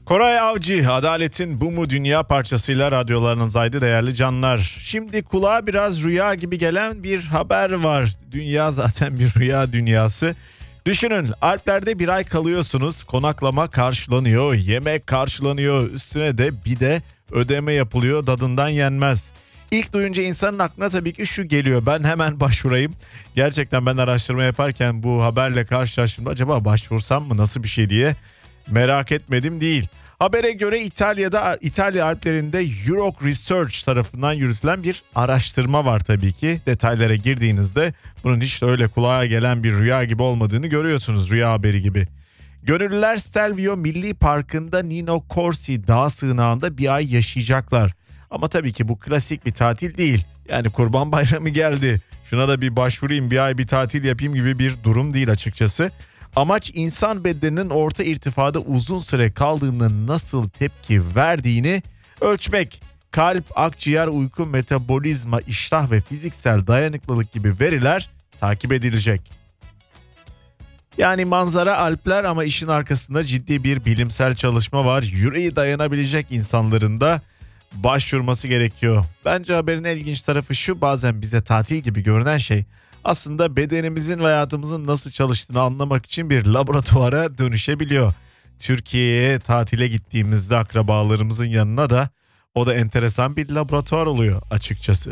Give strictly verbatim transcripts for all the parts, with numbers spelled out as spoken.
Koray Avcı, Adaletin Bu Mu Dünya parçasıyla radyolarınızdaydı değerli canlar. Şimdi kulağa biraz rüya gibi gelen bir haber var. Dünya zaten bir rüya dünyası. Düşünün, Alplerde bir ay kalıyorsunuz, konaklama karşılanıyor, yemek karşılanıyor, üstüne de bir de ödeme yapılıyor, tadından yenmez. İlk duyunca insanın aklına tabii ki şu geliyor: ben hemen başvurayım. Gerçekten ben araştırma yaparken bu haberle karşılaştım. Acaba başvursam mı, nasıl bir şey diye merak etmedim değil. Habere göre İtalya'da İtalya Alplerinde Euroc Research tarafından yürütülen bir araştırma var tabii ki. Detaylara girdiğinizde bunun hiç de öyle kulağa gelen bir rüya gibi olmadığını görüyorsunuz, rüya haberi gibi. Gönüllüler Stelvio Milli Parkı'nda Nino Corsi dağ sığınağında bir ay yaşayacaklar. Ama tabii ki bu klasik bir tatil değil. Yani Kurban Bayramı geldi, şuna da bir başvurayım, bir ay bir tatil yapayım gibi bir durum değil açıkçası. Amaç insan bedeninin orta irtifada uzun süre kaldığında nasıl tepki verdiğini ölçmek. Kalp, akciğer, uyku, metabolizma, iştah ve fiziksel dayanıklılık gibi veriler takip edilecek. Yani manzara Alpler ama işin arkasında ciddi bir bilimsel çalışma var. Yüreği dayanabilecek insanların da başvurması gerekiyor. Bence haberin en ilginç tarafı şu: bazen bize tatil gibi görünen şey aslında bedenimizin ve hayatımızın nasıl çalıştığını anlamak için bir laboratuvara dönüşebiliyor. Türkiye'ye tatile gittiğimizde akrabalarımızın yanına da o da enteresan bir laboratuvar oluyor açıkçası.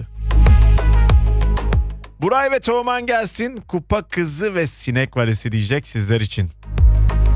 Buray ve Teoman gelsin, Kupa Kızı ve Sinek Valisi diyecek sizler için.